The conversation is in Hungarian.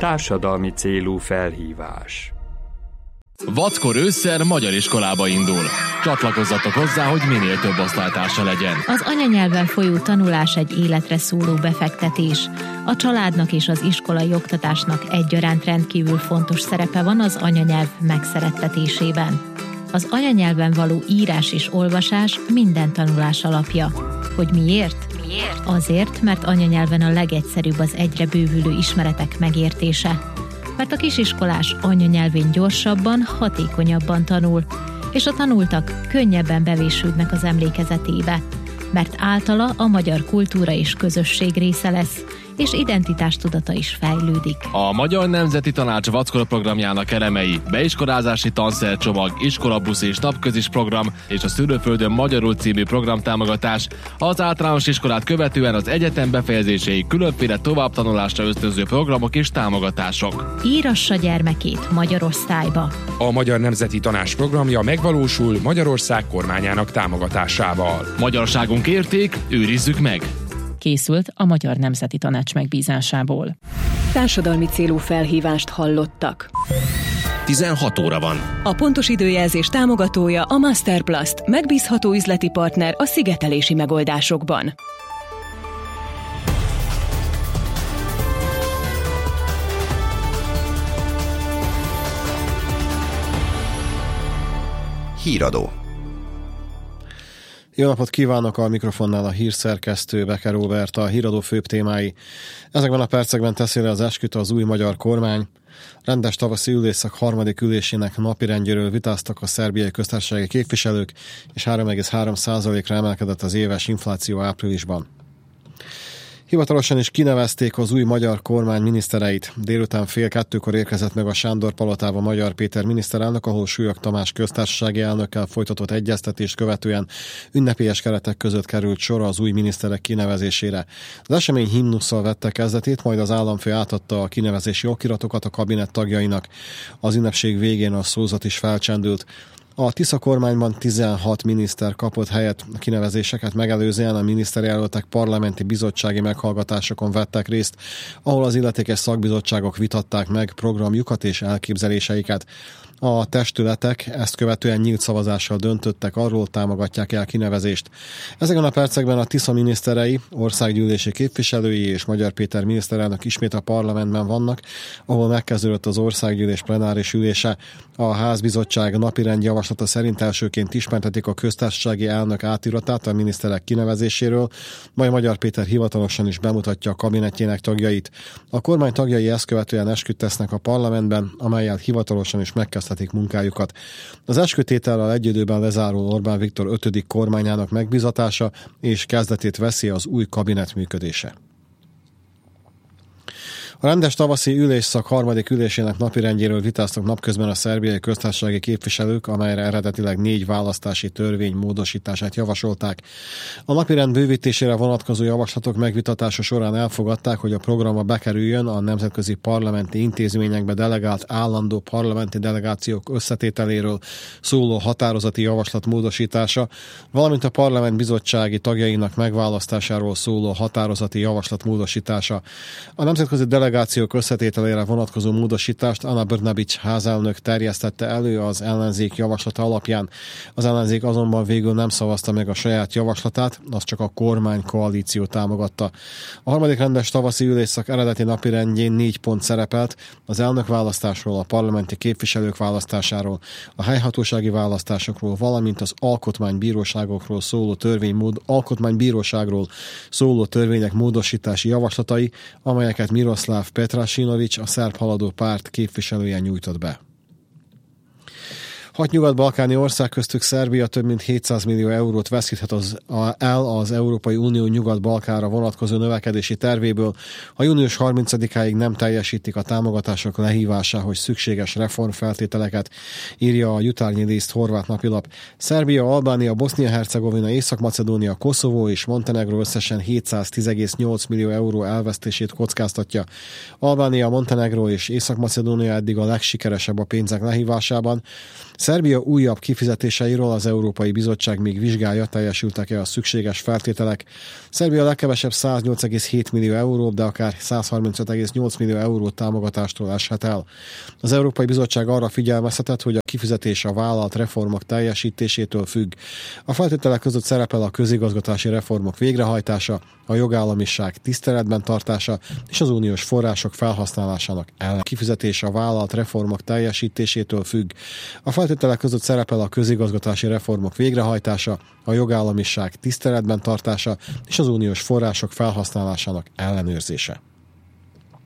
Társadalmi célú felhívás. Vackor ősszel magyar iskolába indul. Csatlakozzatok hozzá, hogy minél több osztálytársa legyen. Az anyanyelven folyó tanulás egy életre szóló befektetés. A családnak és az iskolai oktatásnak egyaránt rendkívül fontos szerepe van az anyanyelv megszerettetésében. Az anyanyelven való írás és olvasás minden tanulás alapja. Hogy miért? Azért, mert anyanyelven a legegyszerűbb az egyre bővülő ismeretek megértése. Mert a kisiskolás anyanyelvén gyorsabban, hatékonyabban tanul, és a tanultak könnyebben bevésődnek az emlékezetébe, mert általa a magyar kultúra és közösség része lesz, és identitástudata is fejlődik. A Magyar Nemzeti Tanács Vackora programjának elemei: beiskolázási tanszercsomag, iskolabusz és napközis program és a Szülőföldön magyarul című programtámogatás, az általános iskolát követően az egyetem befejezéséig különféle továbbtanulásra ösztönző programok és támogatások. Írassa gyermekét magyar osztályba. A Magyar Nemzeti Tanács programja megvalósul Magyarország kormányának támogatásával. Magyarságunk érték, őrizzük meg! Készült a Magyar Nemzeti Tanács megbízásából. Társadalmi célú felhívást hallottak. 16 óra van. A pontos időjelzés támogatója a Masterplast, megbízható üzleti partner a szigetelési megoldásokban. Híradó. Jó napot kívánok, a mikrofonnál a hírszerkesztő Becker Róbert. A híradó főbb témái: ezekben a percekben teszi le az esküt az új magyar kormány. Rendes tavaszi ülésszak harmadik ülésének napirendjéről vitáztak a szerbiai köztársasági képviselők, és 3,3%-ra emelkedett az éves infláció áprilisban. Hivatalosan is kinevezték az új magyar kormány minisztereit. Délután 1:30 érkezett meg a Sándor palotába Magyar Péter miniszterelnök, ahol Súlyog Tamás köztársasági elnökkel folytatott egyeztetést követően ünnepélyes keretek között került sor az új miniszterek kinevezésére. Az esemény himnusszal vette kezdetét, majd az államfő átadta a kinevezési okiratokat a kabinett tagjainak. Az ünnepség végén a szózat is felcsendült. A Tisza kormányban 16 miniszter kapott helyet. A kinevezéseket megelőzően a miniszterjelöltek parlamenti bizottsági meghallgatásokon vettek részt, ahol az illetékes szakbizottságok vitatták meg programjukat és elképzeléseiket. A testületek ezt követően nyílt szavazással döntöttek, arról támogatják el kinevezést. Ezeken a percekben a Tisza miniszterei, országgyűlési képviselői és Magyar Péter miniszterelnök ismét a parlamentben vannak, ahol megkezdődött az országgyűlés plenáris ülése. A házbizottság napirend javaslata szerint elsőként ismertetik a köztársasági elnök átiratát a miniszterek kinevezéséről, majd Magyar Péter hivatalosan is bemutatja a kabinetjének tagjait. A kormány tagjai ezt követően esküt tesznek a parlamentben, amellyel hivatalosan is megkezdhetik munkájukat. Az eskütétellel egy időben lezárul Orbán Viktor 5. kormányának megbízatása, és kezdetét veszi az új kabinet működése. A rendes tavaszi ülésszak harmadik ülésének napirendjéről vitáztak napközben a szerbiai köztársasági képviselők, amelyre eredetileg 4 választási törvény módosítását javasolták. A napirend bővítésére vonatkozó javaslatok megvitatása során elfogadták, hogy a programba bekerüljön a nemzetközi parlamenti intézményekbe delegált állandó parlamenti delegációk összetételéről szóló határozati javaslat módosítása, valamint a parlament bizottsági tagjainak megválasztásáról szóló határozati javaslat módosítása. A nemzetközi delegációk összetételére vonatkozó módosítást Ana Brnabić házelnök terjesztette elő az ellenzék javaslata alapján. Az ellenzék azonban végül nem szavazta meg a saját javaslatát, azt csak a kormánykoalíció támogatta. A harmadik rendes tavaszi ülésszak eredeti napirendjén 4 pont szerepelt: az elnökválasztásról, a parlamenti képviselők választásáról, a helyhatósági választásokról, valamint az alkotmánybíróságról szóló törvények módosítási javaslatai, amelyeket Miroslav Petrasinović, a szerb haladó párt képviselője nyújtott be. 6 nyugat-balkáni ország, köztük Szerbia több mint 700 millió eurót veszíthet el az Európai Unió Nyugat-Balkánra vonatkozó növekedési tervéből, ha június 30-áig nem teljesítik a támogatások lehívásához szükséges reformfeltételeket, írja a Jutarnyi List horvát napilap. Szerbia, Albánia, Bosznia-Hercegovina, Észak-Macedónia, Koszovó és Montenegró összesen 710,8 millió euró elvesztését kockáztatja. Albánia, Montenegró és Észak-Macedónia eddig a legsikeresebb a pénzek lehívásában. Szerbia újabb kifizetéseiről az Európai Bizottság még vizsgálja, teljesültek-e a szükséges feltételek. Szerbia legkevesebb 108,7 millió euró, de akár 135,8 millió euró támogatástól eshet el. Az Európai Bizottság arra figyelmeztetett, hogy a kifizetés a vállalt reformok teljesítésétől függ. A feltételek között szerepel a közigazgatási reformok végrehajtása, a jogállamiság tiszteletben tartása és az uniós források felhasználásának ellen. Kifizetés a vállalt reformok teljesítésétől függ. A feltételek között szerepel a közigazgatási reformok végrehajtása, a jogállamiság tiszteletben tartása és az uniós források felhasználásának ellenőrzése.